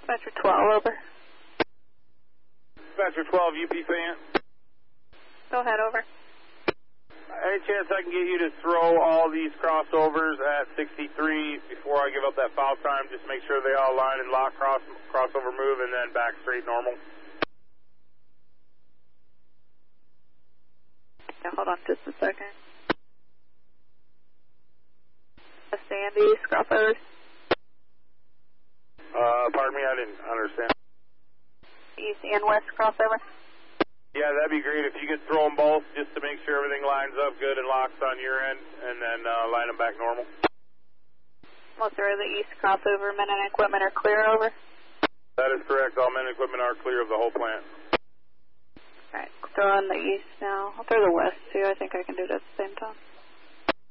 Dispatcher 12, over. Dispatcher 12, UP fan. Go ahead, over. Any chance I can get you to throw all these crossovers at 63 before I give up that foul time? Just make sure they all line and lock, crossover move, and then back straight normal. Yeah, hold on just a second. Sandy's crossovers. Pardon me, I didn't understand. East and west crossover. Yeah, that'd be great if you could throw them both just to make sure everything lines up good and locks on your end, and then line them back normal. Most of the east crossover, men and equipment are clear, over. That is correct. All men and equipment are clear of the whole plant. Alright, throw on the east now. I'll throw the west too. I think I can do it at the same time.